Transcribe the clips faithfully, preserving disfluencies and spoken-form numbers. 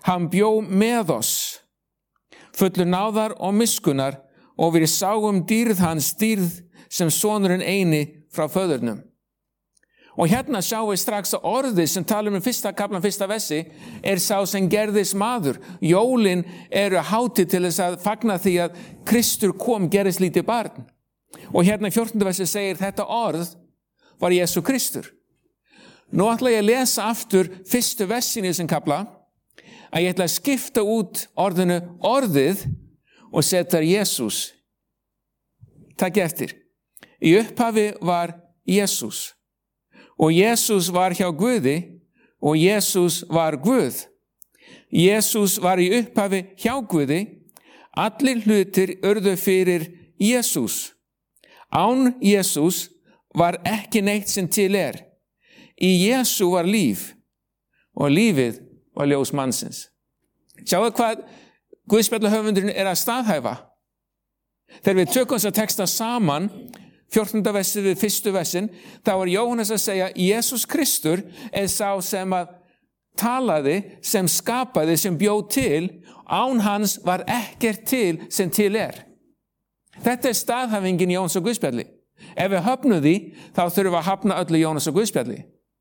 hann bjó með oss, fullur náðar og miskunnar, og við sáum dýrð hans, dýrð sem sonurinn eini frá föðurnum. Og hérna sjáum við strax að orðið sem talum um fyrsta kaplan, fyrsta versi, er sá sem gerðist maður. Jólin eru hátíð til þess að fagna því að Kristur kom, gerðist lítið barn. Og hérna í fjórtánda versi segir þetta orð var Jesú Kristur. Nú ætla ég að lesa aftur fyrstu versin í þessum kapla, að ég ætla að skipta út orðinu orðið og setja Jesús. Takk eftir. Í upphafi var Jesús. Og Jesús var hjá Guði og Jesús var Guð. Jesús var í upphafi hjá Guði. Allir hlutir urðu fyrir Jesús. Án Jesús var ekki neitt sem til er. Í Jesú var líf og lífið var ljós mannsins. Sjáu hvað Guðspjallahöfundurinn er að staðhæfa. Þegar við tökum þessa texta saman, fjórtánda versið við fyrstu versin, þá er Jóhannes að segja Jesús Kristur er sá sem að talaði, sem skapaði, sem bjóð til, án hans var ekkert til sem til er. Þetta er staðhæfingin Jóns og Guðspjalli. Ef við höfnum því, þá þurfum við að hafna öllu Jónas og Guðspjalli.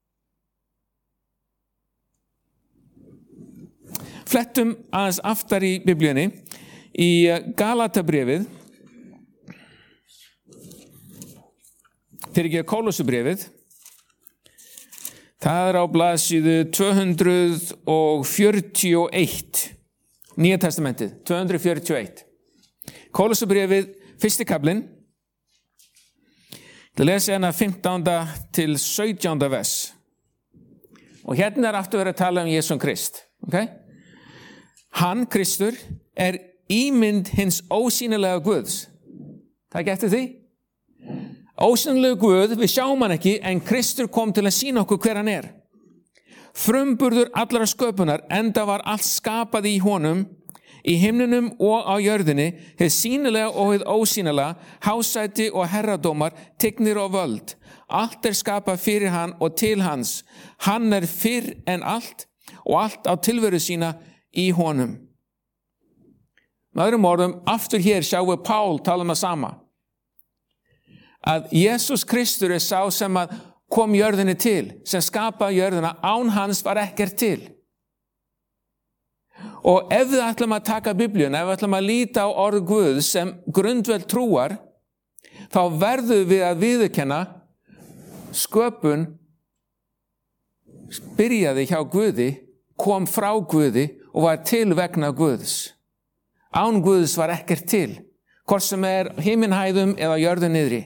Flettum aðeins aftar í Biblíunni, í Galatabréfið, fyrir ekki að Kólosubréfið, það er á blaðsíðu tvö hundruð fjörutíu og eitt, Nýja testamentið, tvö hundruð fjörutíu og eitt. Kólosubréfið, fyrsti kaflinn, það lesi hérna fimmtánda til sautjánda vers. Og hérna er aftur verið að tala um Jesú Krist. Okay? Hann, Kristur, er ímynd hins ósýnilega Guðs. Takk eftir því. Ósýnilega Guð, við sjáum hann ekki, en Kristur kom til að sýna okkur hver hann er. Frumburður allra sköpunar, enda var allt skapað í honum, í himnunum og á jörðinni, hið sýnilega og hið ósýnilega, hásæti og herradómar, tignir og völd. Allt er skapað fyrir hann og til hans. Hann er fyrr en allt og allt á tilveru sína í honum. Með öðrum orðum, aftur hér sjáum við Pál tala um það sama. Að Jesús Kristur er sá sem að kom jörðinni til, sem skapaði jörðina, án hans var ekkert til. Og ef við ætlum að taka Biblíuna, ef við ætlum að líta á orð Guð sem grundvöld trúar, þá verðum við að viðurkenna sköpun byrjaði hjá Guði, kom frá Guði og var til vegna Guðs. Án Guðs var ekkert til, hvort sem er himinhæðum eða jörðu niðri.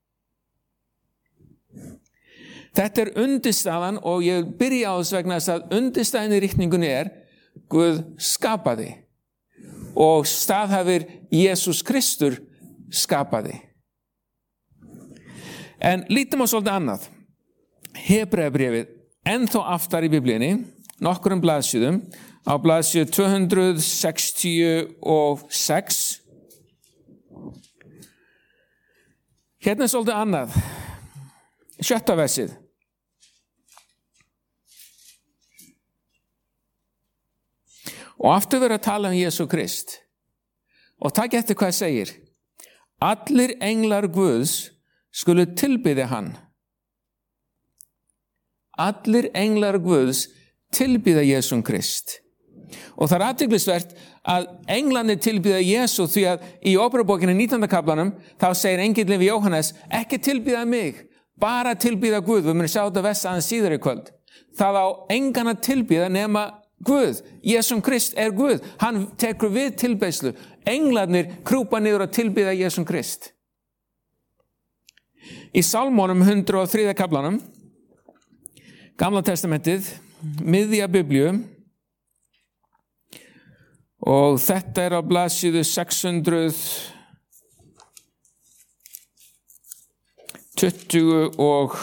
Þetta er undirstaðan og ég byrja á þess vegna þess að undirstaðan í ritningunni er Guð skapaði og staðhæfir Jesús Kristur skapaði. En lítum á svolítið annað. Hebreabréfið, ennþá aftar í Biblíunni, nokkrum blaðsíðum, á blaðsíðu tvö hundruð sextíu og sex. Hérna er svolítið annað. Sjötta versið. Og aftur verið að tala um Jesú Krist. Og takk eftir hvað segir. Allir englar Guðs skulu tilbiðja hann. Allir englar Guðs tilbiðja Jesú Krist. Og það er athyglisvert að englarnir tilbiðja Jesú því að í Óperubókinni nítjánda kaflanum þá segir engillinn við Jóhannes ekki tilbiðja mig, bara tilbiðja Guð. Við munum sjá þetta vest aðeins síðar í kvöld. Það á engan að tilbiðja nema Guð. Jesú Krist er Guð. Hann tekur við tilbeiðslu. Englarnir krúpa niður að tilbiðja Jesú Krist. Í Salmónum hundrað og þriðja kaflanum, Gamla testamentið, miðja Biblíu, og þetta er á blaðsíðu sex hundruð tuttugu og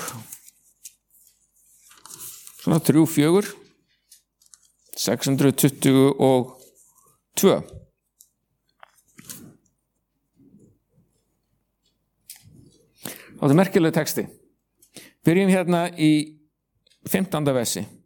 svona þrjú, fjögur, sex hundruð tuttugu og tvö. Og þetta er merkileg texti. Byrjum hérna í fimmtánda versi.